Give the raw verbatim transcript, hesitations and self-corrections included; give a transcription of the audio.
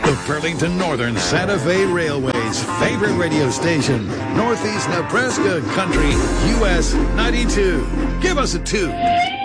The Burlington Northern Santa Fe Railway's favorite radio station, Northeast Nebraska Country, U S ninety-two. Give us a two.